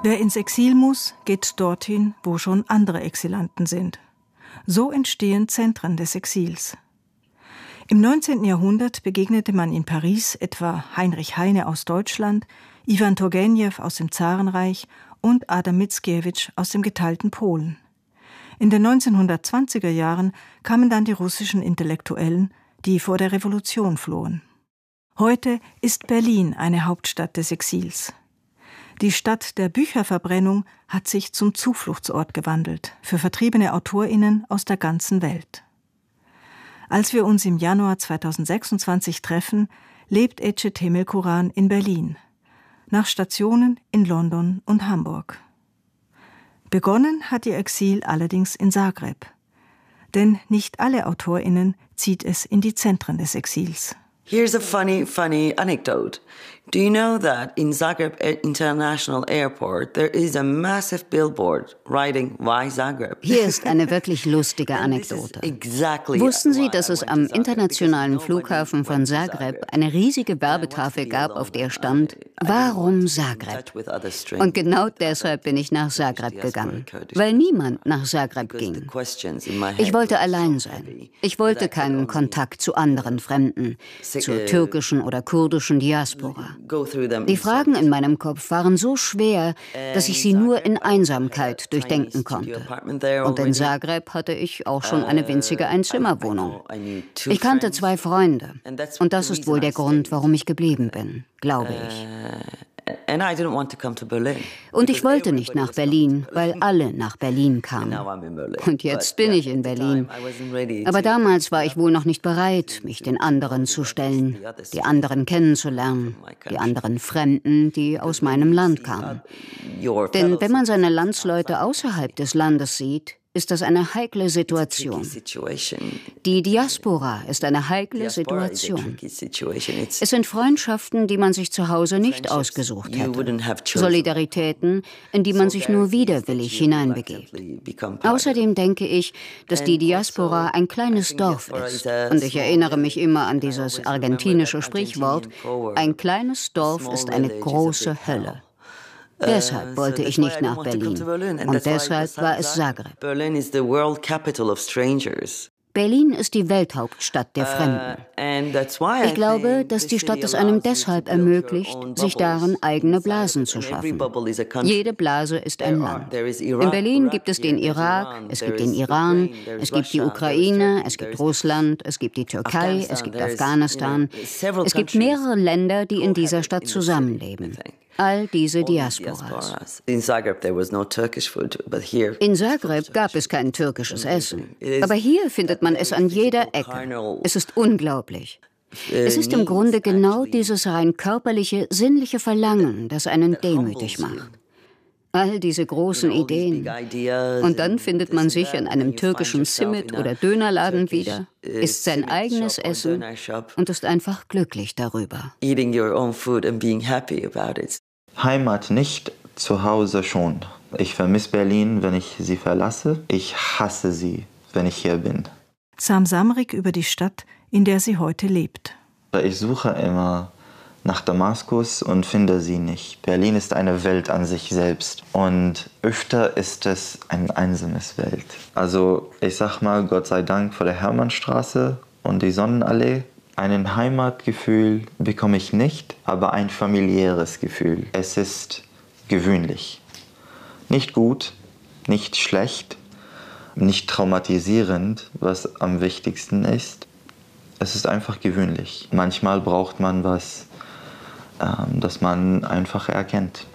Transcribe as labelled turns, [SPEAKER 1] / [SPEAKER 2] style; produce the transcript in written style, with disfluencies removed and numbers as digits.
[SPEAKER 1] Wer ins Exil muss, geht dorthin, wo schon andere Exilanten sind. So entstehen Zentren des Exils. Im 19. Jahrhundert begegnete man in Paris etwa Heinrich Heine aus Deutschland, Iwan Turgenew aus dem Zarenreich und Adam Mickiewicz aus dem geteilten Polen. In den 1920er Jahren kamen dann die russischen Intellektuellen, die vor der Revolution flohen. Heute ist Berlin eine Hauptstadt des Exils. Die Stadt der Bücherverbrennung hat sich zum Zufluchtsort gewandelt für vertriebene AutorInnen aus der ganzen Welt. Als wir uns im Januar 2026 treffen, lebt Ece Temelkuran in Berlin, nach Stationen in London und Hamburg. Begonnen hat ihr Exil allerdings in Zagreb. Denn nicht alle AutorInnen zieht es in die Zentren des Exils.
[SPEAKER 2] Here's a funny anecdote. Do you know that in Zagreb International Airport there is a massive billboard writing "Why Zagreb"?
[SPEAKER 3] Hier ist eine wirklich lustige Anekdote. Wussten Sie, dass es am internationalen Flughafen von Zagreb eine riesige Werbetafel gab, auf der stand "Warum Zagreb?" Und genau deshalb bin ich nach Zagreb gegangen, weil niemand nach Zagreb ging. Ich wollte allein sein. Ich wollte keinen Kontakt zu anderen Fremden, zur türkischen oder kurdischen Diaspora. Die Fragen in meinem Kopf waren so schwer, dass ich sie nur in Einsamkeit durchdenken konnte. Und in Zagreb hatte ich auch schon eine winzige Einzimmerwohnung. Ich kannte 2 Freunde. Und das ist wohl der Grund, warum ich geblieben bin, glaube ich. Und ich wollte nicht nach Berlin, weil alle nach Berlin kamen. Und jetzt bin ich in Berlin. Aber damals war ich wohl noch nicht bereit, mich den anderen zu stellen, die anderen kennenzulernen, die anderen Fremden, die aus meinem Land kamen. Denn wenn man seine Landsleute außerhalb des Landes sieht, ist das eine heikle Situation. Die Diaspora ist eine heikle Situation. Es sind Freundschaften, die man sich zu Hause nicht ausgesucht hätte. Solidaritäten, in die man sich nur widerwillig hineinbegibt. Außerdem denke ich, dass die Diaspora ein kleines Dorf ist. Und ich erinnere mich immer an dieses argentinische Sprichwort: Ein kleines Dorf ist eine große Hölle. Deshalb wollte ich nicht nach Berlin. Und deshalb war es Zagreb. Berlin ist die Welthauptstadt der Fremden. Ich glaube, dass die Stadt es einem deshalb ermöglicht, sich darin eigene Blasen zu schaffen. Jede Blase ist ein Land. In Berlin gibt es den Irak, es gibt den Iran, es gibt die Ukraine, es gibt Russland, es gibt die Türkei, es gibt Afghanistan. Es gibt mehrere Länder, die in dieser Stadt zusammenleben. All diese Diasporas. In Zagreb gab es kein türkisches Essen. Aber hier findet man es an jeder Ecke. Es ist unglaublich. Es ist im Grunde genau dieses rein körperliche, sinnliche Verlangen, das einen demütig macht. All diese großen Ideen. Und dann findet man sich in einem türkischen Simit- oder Dönerladen wieder, isst sein eigenes Essen und ist einfach glücklich darüber.
[SPEAKER 4] Heimat nicht, zu Hause schon. Ich vermisse Berlin, wenn ich sie verlasse. Ich hasse sie, wenn ich hier bin.
[SPEAKER 1] Sam Samrik über die Stadt, in der sie heute lebt.
[SPEAKER 4] Ich suche immer nach Damaskus und finde sie nicht. Berlin ist eine Welt an sich selbst und öfter ist es ein einsames Welt. Also ich sag mal, Gott sei Dank vor der Hermannstraße und die Sonnenallee. Ein Heimatgefühl bekomme ich nicht, aber ein familiäres Gefühl. Es ist gewöhnlich. Nicht gut, nicht schlecht, nicht traumatisierend, was am wichtigsten ist. Es ist einfach gewöhnlich. Manchmal braucht man was, das man einfach erkennt.